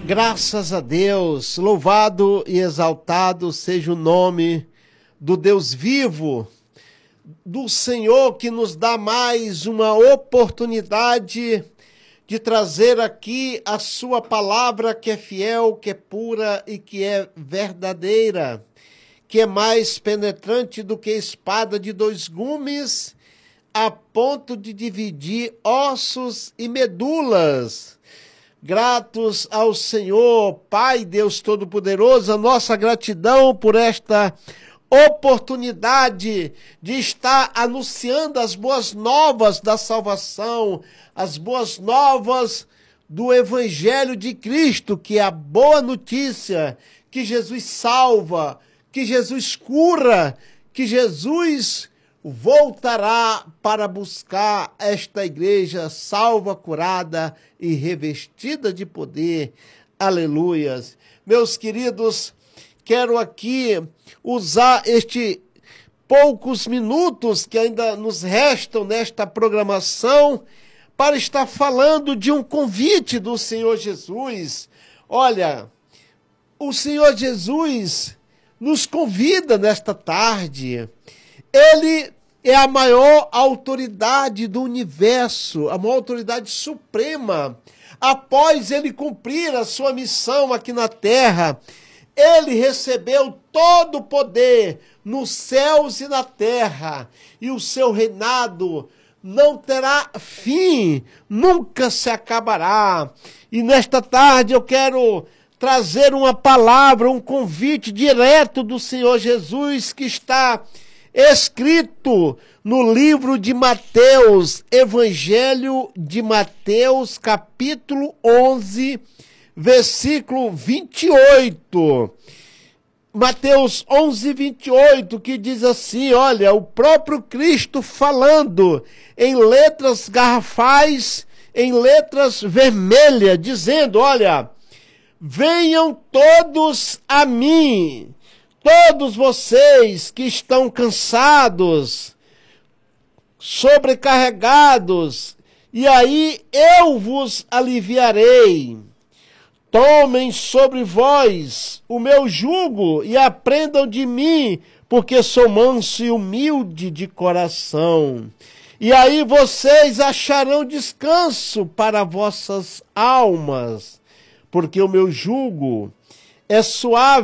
Graças a Deus, louvado e exaltado seja o nome do Deus vivo, do Senhor que nos dá mais uma oportunidade de trazer aqui a sua palavra que é fiel, que é pura e que é verdadeira, que é mais penetrante do que espada de dois gumes, a ponto de dividir ossos e medulas. Gratos ao Senhor, Pai Deus Todo-Poderoso, a nossa gratidão por esta oportunidade de estar anunciando as boas novas da salvação, as boas novas do Evangelho de Cristo, que é a boa notícia, que Jesus salva, que Jesus cura, que Jesus voltará para buscar esta igreja salva, curada e revestida de poder. Aleluias. Meus queridos, quero aqui usar estes poucos minutos que ainda nos restam nesta programação para estar falando de um convite do Senhor Jesus. Olha, o Senhor Jesus nos convida nesta tarde. Ele é a maior autoridade do universo, a maior autoridade suprema. Após ele cumprir a sua missão aqui na terra, ele recebeu todo o poder nos céus e na terra, e o seu reinado não terá fim, nunca se acabará. E nesta tarde eu quero trazer uma palavra, um convite direto do Senhor Jesus que está escrito no livro de Mateus, Evangelho de Mateus, capítulo 11, versículo 28. Mateus 11, 28, que diz assim, olha, o próprio Cristo falando em letras garrafais, em letras vermelhas, dizendo, olha, venham todos a mim, todos vocês que estão cansados, sobrecarregados, e aí eu vos aliviarei. Tomem sobre vós o meu jugo e aprendam de mim, porque sou manso e humilde de coração. E aí vocês acharão descanso para vossas almas, porque o meu jugo é suave